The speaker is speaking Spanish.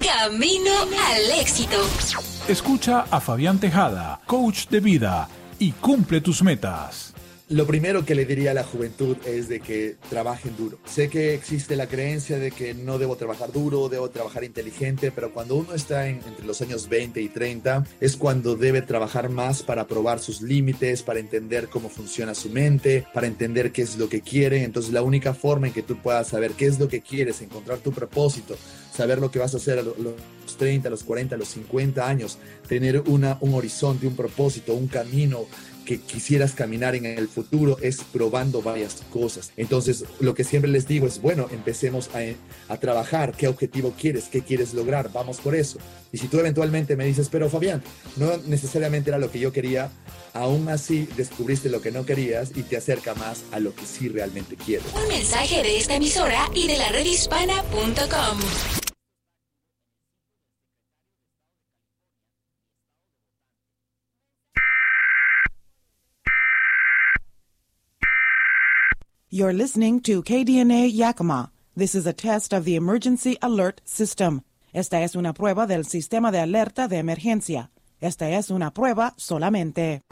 Camino al éxito. Escucha a Fabián Tejada, coach de vida, y cumple tus metas. Lo primero que le diría a la juventud es de que trabajen duro. Sé que existe la creencia de que no debo trabajar duro, debo trabajar inteligente, pero cuando uno está entre los años 20 y 30 es cuando debe trabajar más para probar sus límites, para entender cómo funciona su mente, para entender qué es lo que quiere. Entonces la única forma en que tú puedas saber qué es lo que quieres, encontrar tu propósito, saber lo que vas a hacer a los 30, a los 40, a los 50 años, tener un horizonte, un propósito, un camino que quisieras caminar en el futuro, es probando varias cosas. Entonces, lo que siempre les digo es, bueno, empecemos a trabajar. ¿Qué objetivo quieres? ¿Qué quieres lograr? Vamos por eso. Y si tú eventualmente me dices, pero Fabián, no necesariamente era lo que yo quería, aún así descubriste lo que no querías y te acerca más a lo que sí realmente quieres. Un mensaje de esta emisora y de la redhispana.com. You're listening to KDNA Yakima. This is a test of the Emergency Alert System. Esta es una prueba del sistema de alerta de emergencia. Esta es una prueba solamente.